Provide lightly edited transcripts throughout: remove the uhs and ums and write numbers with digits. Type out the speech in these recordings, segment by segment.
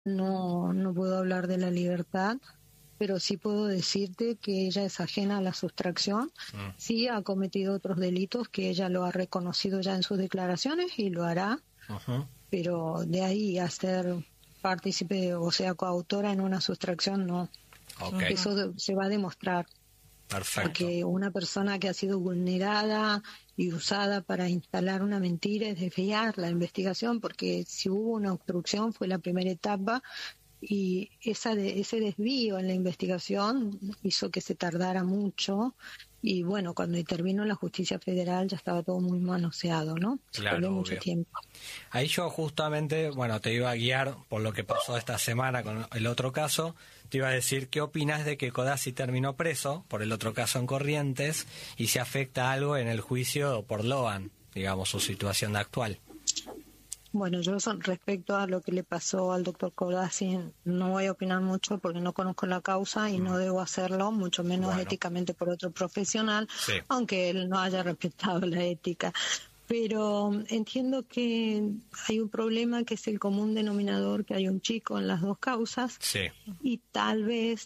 no puedo hablar de la libertad, pero sí puedo decirte que ella es ajena a la sustracción. Sí ha cometido otros delitos que ella lo ha reconocido ya en sus declaraciones y lo hará, pero de ahí a ser partícipe, o sea, coautora en una sustracción, no. Eso se va a demostrar. Perfecto. Porque una persona que ha sido vulnerada y usada para instalar una mentira es desviar la investigación, porque si hubo una obstrucción fue la primera etapa y ese desvío en la investigación hizo que se tardara mucho. Y bueno, cuando intervino la justicia federal ya estaba todo muy manoseado, ¿no? Claro, mucho tiempo. Ahí yo justamente, te iba a guiar por lo que pasó esta semana con el otro caso. Te iba a decir, ¿qué opinas de que Codazzi terminó preso por el otro caso en Corrientes y si afecta algo en el juicio por Logan, digamos, su situación actual? Bueno, yo respecto a lo que le pasó al doctor Codazzi no voy a opinar mucho porque no conozco la causa y no debo hacerlo, mucho menos éticamente por otro profesional, aunque él no haya respetado la ética. Pero entiendo que hay un problema que es el común denominador, que hay un chico en las dos causas y tal vez,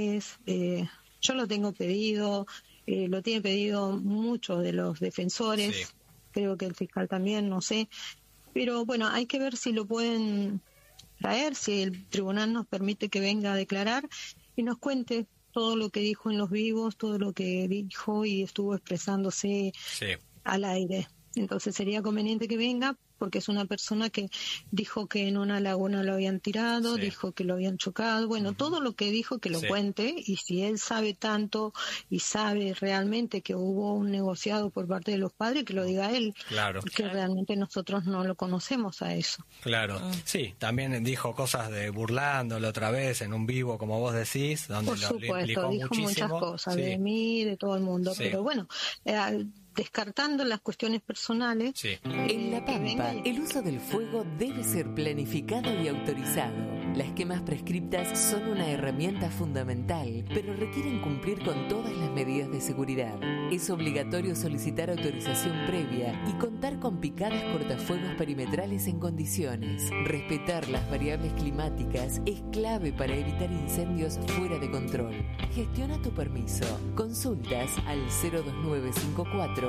yo lo tengo pedido, lo tiene pedido muchos de los defensores, creo que el fiscal también, no sé. Pero bueno, hay que ver si lo pueden traer, si el tribunal nos permite que venga a declarar y nos cuente todo lo que dijo en los vivos, todo lo que dijo y estuvo expresándose al aire. Entonces sería conveniente que venga porque es una persona que dijo que en una laguna lo habían tirado, dijo que lo habían chocado, bueno, todo lo que dijo que lo cuente, y si él sabe tanto y sabe realmente que hubo un negociado por parte de los padres, que lo diga él, porque realmente nosotros no lo conocemos a eso. Claro, sí, también dijo cosas de burlándolo otra vez en un vivo, como vos decís, donde por supuesto, dijo muchísimo. Muchas cosas de mí, de todo el mundo, pero bueno, descartando las cuestiones personales. En La Pampa, el uso del fuego debe ser planificado y autorizado. Las quemas prescriptas son una herramienta fundamental, pero requieren cumplir con todas las medidas de seguridad. Es obligatorio solicitar autorización previa y contar con picadas cortafuegos perimetrales en condiciones. Respetar las variables climáticas es clave para evitar incendios fuera de control. Gestiona tu permiso. Consultas al 02954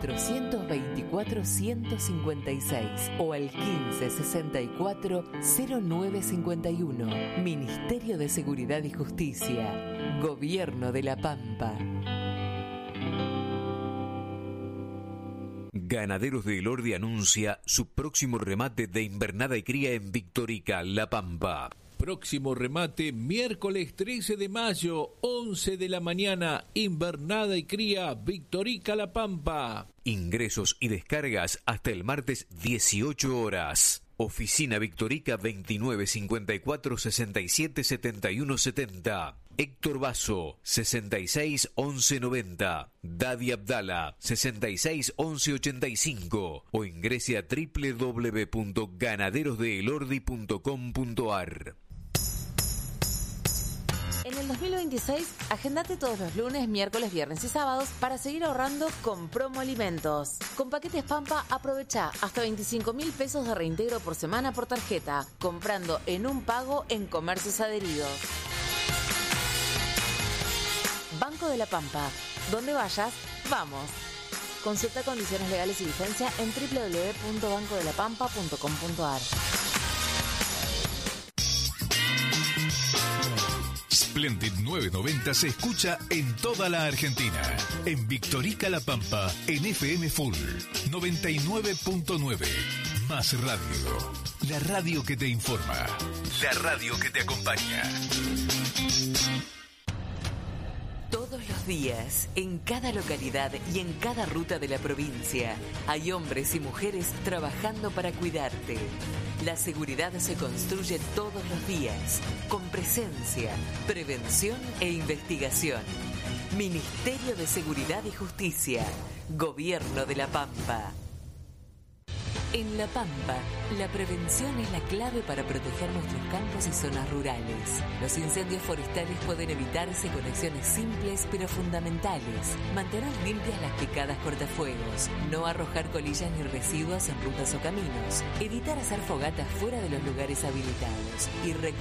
424-156 o al 1564-0951. Ministerio de Seguridad y Justicia. Gobierno de La Pampa. Ganaderos de Elordi anuncia su próximo remate de invernada y cría en Victorica, La Pampa. Próximo remate, miércoles 13 de mayo, 11 de la mañana, invernada y cría, Victorica, La Pampa. Ingresos y descargas hasta el martes 18 horas. Oficina Victorica 2954 67 71 70. Héctor Basso 66 11 90. Dadi Abdala 66 11 85. O ingrese a www.ganaderosdeelordi.com.ar. En el 2026, agendate todos los lunes, miércoles, viernes y sábados para seguir ahorrando con Promo Alimentos. Con paquetes Pampa, aprovecha hasta 25.000 pesos de reintegro por semana por tarjeta, comprando en un pago en comercios adheridos. Banco de la Pampa. Donde vayas, vamos. Consulta condiciones legales y vigencia en www.bancodelapampa.com.ar. Splendid 990 se escucha en toda la Argentina. En Victorica, La Pampa, en FM Full 99.9. Más radio. La radio que te informa. La radio que te acompaña. Todos los días, en cada localidad y en cada ruta de la provincia, hay hombres y mujeres trabajando para cuidarte. La seguridad se construye todos los días, con presencia, prevención e investigación. Ministerio de Seguridad y Justicia, Gobierno de La Pampa. En La Pampa, la prevención es la clave para proteger nuestros campos y zonas rurales. Los incendios forestales pueden evitarse con acciones simples pero fundamentales. Mantener limpias las picadas cortafuegos, no arrojar colillas ni residuos en rutas o caminos, evitar hacer fogatas fuera de los lugares habilitados y